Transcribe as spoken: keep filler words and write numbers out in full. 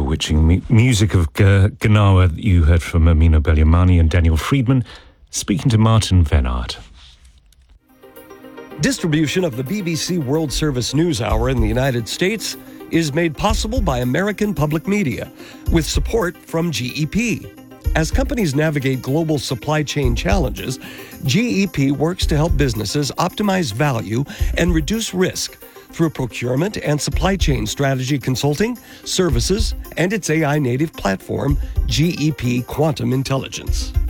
bewitching mu- music of G- Gnawa that you heard from Amina Belyamani and Daniel Friedman, speaking to Martin Van Aert. Distribution of the B B C World Service News Hour in the United States is made possible by American Public Media, with support from G E P. As companies navigate global supply chain challenges, G E P works to help businesses optimize value and reduce risk through procurement and supply chain strategy consulting, services, and its A I native platform, G E P Quantum Intelligence.